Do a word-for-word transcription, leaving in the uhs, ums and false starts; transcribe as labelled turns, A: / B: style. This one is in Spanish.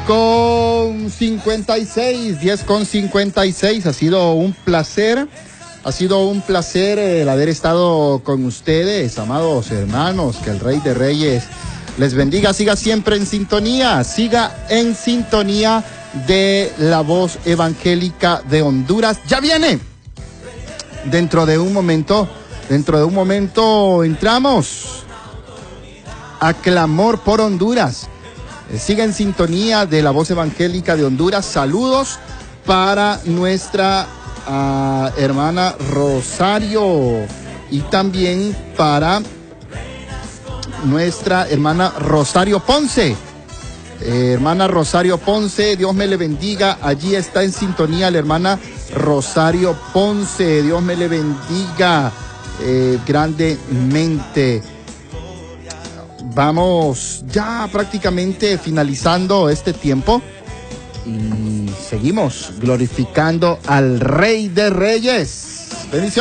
A: con cincuenta y seis, diez con cincuenta y seis. Ha sido un placer, ha sido un placer el haber estado con ustedes, amados hermanos. Que el Rey de Reyes les bendiga, siga siempre en sintonía, siga en sintonía de la Voz Evangélica de Honduras. Ya viene, dentro de un momento, dentro de un momento entramos a Clamor por Honduras. Siga en sintonía de la Voz Evangélica de Honduras. Saludos para nuestra uh, hermana Rosario y también para nuestra hermana Rosario Ponce. Eh, hermana Rosario Ponce, Dios me le bendiga. Allí está en sintonía la hermana Rosario Ponce. Dios me le bendiga eh, grandemente. Vamos ya prácticamente finalizando este tiempo y seguimos glorificando al Rey de Reyes. Bendiciones.